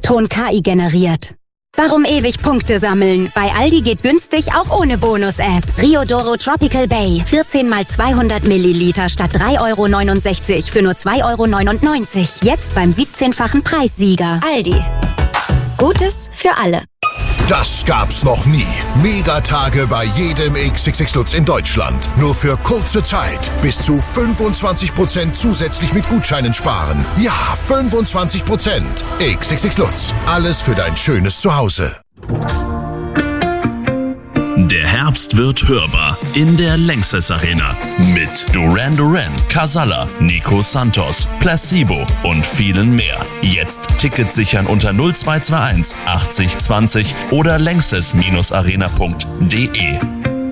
Ton KI generiert. Warum ewig Punkte sammeln? Bei Aldi geht günstig auch ohne Bonus-App. Riodoro Tropical Bay. 14 mal 200 Milliliter statt 3,69 € für nur 2,99 €. Jetzt beim 17-fachen Preissieger. Aldi. Gutes für alle. Das gab's noch nie. Megatage bei jedem XXX Lutz in Deutschland. Nur für kurze Zeit. Bis zu 25% zusätzlich mit Gutscheinen sparen. Ja, 25%. XXX Lutz. Alles für dein schönes Zuhause. Der Herbst wird hörbar in der Lanxess Arena mit Duran Duran, Casalla, Nico Santos, Placebo und vielen mehr. Jetzt Tickets sichern unter 0221 80 20 oder lanxess-arena.de.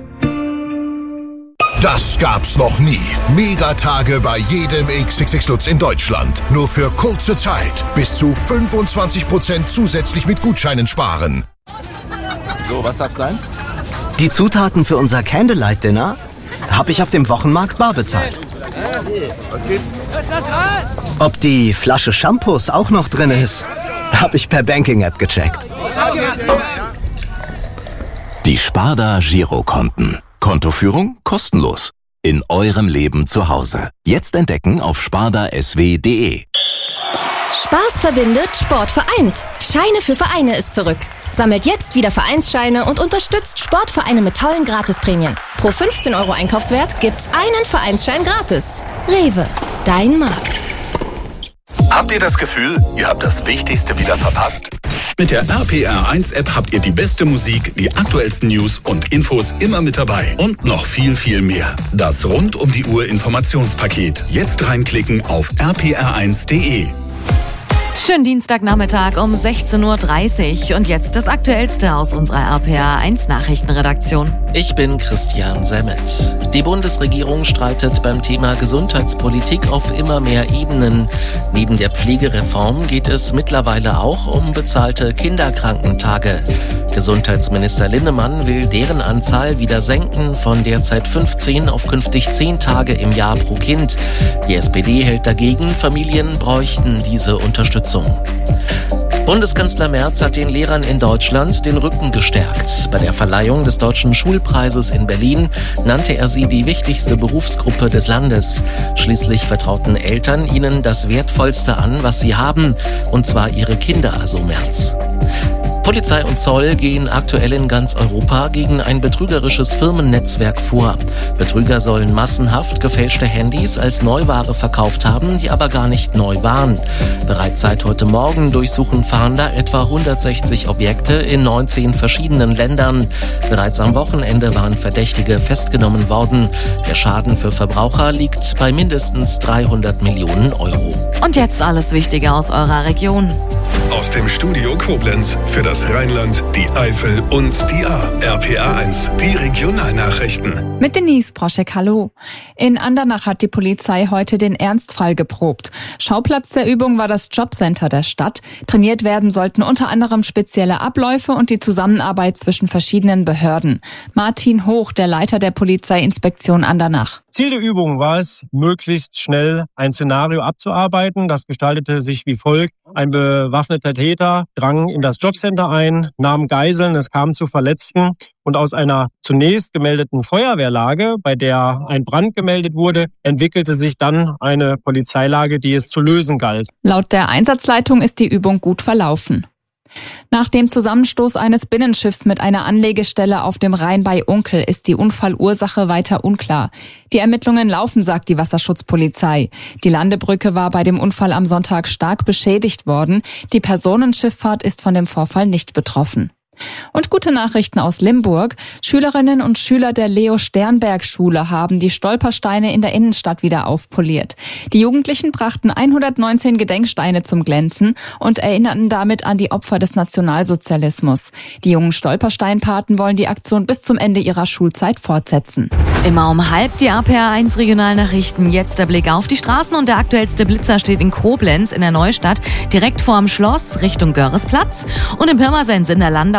Das gab's noch nie. Megatage bei jedem XXX Lutz in Deutschland. Nur für kurze Zeit. Bis zu 25% zusätzlich mit Gutscheinen sparen. So, was darf's sein? Die Zutaten für unser Candlelight-Dinner habe ich auf dem Wochenmarkt bar bezahlt. Was gibt's? Ob die Flasche Shampoos auch noch drin ist, habe ich per Banking-App gecheckt. Die Sparda Girokonten. Kontoführung kostenlos. In eurem Leben zu Hause. Jetzt entdecken auf spardasw.de. Spaß verbindet, Sport vereint. Scheine für Vereine ist zurück. Sammelt jetzt wieder Vereinsscheine und unterstützt Sportvereine mit tollen Gratisprämien. Pro 15 € Einkaufswert gibt's einen Vereinsschein gratis. Rewe, dein Markt. Habt ihr das Gefühl, ihr habt das Wichtigste wieder verpasst? Mit der RPR1-App habt ihr die beste Musik, die aktuellsten News und Infos immer mit dabei. Und noch viel, viel mehr. Das Rund-um-die-Uhr-Informationspaket. Jetzt reinklicken auf rpr1.de. Schönen Dienstagnachmittag um 16:30 Uhr und jetzt das Aktuellste aus unserer RPR1 Nachrichtenredaktion. Ich bin Christian Semmet. Die Bundesregierung streitet beim Thema Gesundheitspolitik auf immer mehr Ebenen. Neben der Pflegereform geht es mittlerweile auch um bezahlte Kinderkrankentage. Gesundheitsminister Linnemann will deren Anzahl wieder senken, von derzeit 15 auf künftig 10 Tage im Jahr pro Kind. Die SPD hält dagegen, Familien bräuchten diese Unterstützung. Bundeskanzler Merz hat den Lehrern in Deutschland den Rücken gestärkt. Bei der Verleihung des Deutschen Schulpreises in Berlin nannte er sie die wichtigste Berufsgruppe des Landes. Schließlich vertrauten Eltern ihnen das Wertvollste an, was sie haben, und zwar ihre Kinder, so Merz. Polizei und Zoll gehen aktuell in ganz Europa gegen ein betrügerisches Firmennetzwerk vor. Betrüger sollen massenhaft gefälschte Handys als Neuware verkauft haben, die aber gar nicht neu waren. Bereits seit heute Morgen durchsuchen Fahnder etwa 160 Objekte in 19 verschiedenen Ländern. Bereits am Wochenende waren Verdächtige festgenommen worden. Der Schaden für Verbraucher liegt bei mindestens 300 Millionen €. Und jetzt alles Wichtige aus eurer Region. Aus dem Studio Koblenz für das Rheinland, die Eifel und die Ahr. RPR1, die Regionalnachrichten. Mit Denise Broschek, hallo. In Andernach hat die Polizei heute den Ernstfall geprobt. Schauplatz der Übung war das Jobcenter der Stadt. Trainiert werden sollten unter anderem spezielle Abläufe und die Zusammenarbeit zwischen verschiedenen Behörden. Martin Hoch, der Leiter der Polizeiinspektion Andernach. Ziel der Übung war es, möglichst schnell ein Szenario abzuarbeiten. Das gestaltete sich wie folgt. Ein bewaffneter Täter drang in das Jobcenter ein, nahm Geiseln, es kam zu Verletzten. Und aus einer zunächst gemeldeten Feuerwehrlage, bei der ein Brand gemeldet wurde, entwickelte sich dann eine Polizeilage, die es zu lösen galt. Laut der Einsatzleitung ist die Übung gut verlaufen. Nach dem Zusammenstoß eines Binnenschiffs mit einer Anlegestelle auf dem Rhein bei Unkel ist die Unfallursache weiter unklar. Die Ermittlungen laufen, sagt die Wasserschutzpolizei. Die Landebrücke war bei dem Unfall am Sonntag stark beschädigt worden. Die Personenschifffahrt ist von dem Vorfall nicht betroffen. Und gute Nachrichten aus Limburg. Schülerinnen und Schüler der Leo-Sternberg-Schule haben die Stolpersteine in der Innenstadt wieder aufpoliert. Die Jugendlichen brachten 119 Gedenksteine zum Glänzen und erinnerten damit an die Opfer des Nationalsozialismus. Die jungen Stolpersteinpaten wollen die Aktion bis zum Ende ihrer Schulzeit fortsetzen. Immer um 12:30 die RPR1 Regionalnachrichten. Jetzt der Blick auf die Straßen und der aktuellste Blitzer steht in Koblenz in der Neustadt, direkt vorm Schloss Richtung Görresplatz und in Pirmasens in der Landau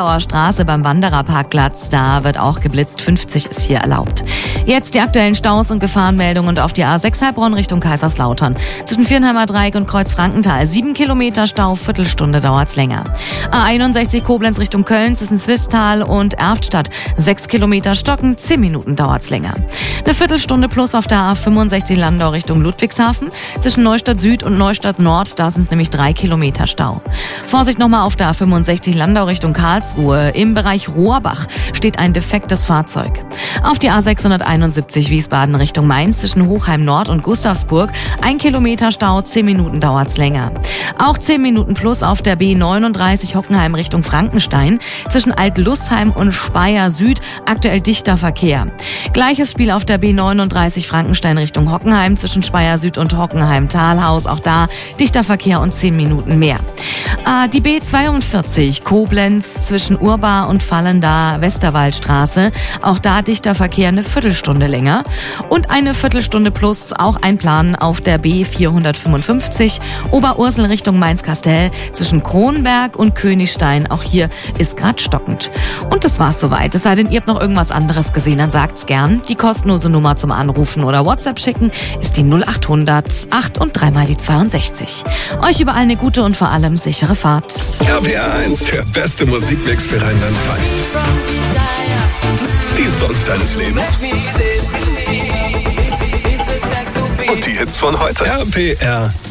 Landauer Straße beim Wandererparkplatz. Da wird auch geblitzt. 50 ist hier erlaubt. Jetzt die aktuellen Staus und Gefahrenmeldungen und auf die A6 Heilbronn Richtung Kaiserslautern. Zwischen Viernheimer Dreieck und Kreuz-Frankenthal. 7 Kilometer Stau, Viertelstunde dauert's länger. A61 Koblenz Richtung Köln zwischen Swisttal und Erftstadt. 6 Kilometer Stocken, 10 Minuten dauert's länger. Eine Viertelstunde plus auf der A65 Landau Richtung Ludwigshafen. Zwischen Neustadt Süd und Neustadt Nord, da sind's nämlich 3 Kilometer Stau. Vorsicht nochmal auf der A65 Landau Richtung Karlsruhe. Im Bereich Rohrbach steht ein defektes Fahrzeug. Auf die A671 Wiesbaden Richtung Mainz zwischen Hochheim Nord und Gustavsburg. 1 Kilometer Stau, 10 Minuten dauert's länger. Auch 10 Minuten plus auf der B39 Hockenheim Richtung Frankenstein. Zwischen Alt-Lustheim und Speyer Süd aktuell dichter Verkehr. Gleiches Spiel auf der B39 Frankenstein Richtung Hockenheim zwischen Speyer Süd und Hockenheim-Talhaus. Auch da dichter Verkehr und 10 Minuten mehr. Die B42 Koblenz zwischen Urbar und Vallendar Westerwaldstraße. Auch da dichter Verkehr, eine Viertelstunde länger. Und eine Viertelstunde plus auch ein Plan auf der B455 Oberursel Richtung Mainz-Kastell zwischen Kronberg und Königstein. Auch hier ist gerade stockend. Und das war's soweit. Es sei denn, ihr habt noch irgendwas anderes gesehen, dann sagt's gern. Die kostenlose Nummer zum Anrufen oder WhatsApp schicken ist die 0800 8 und 3 mal die 62. Euch überall eine gute und vor allem sichere Fahrt. RPR 1, der beste Musikmix für Rheinland-Pfalz. Die Songs deines Lebens. Und die Hits von heute. RPR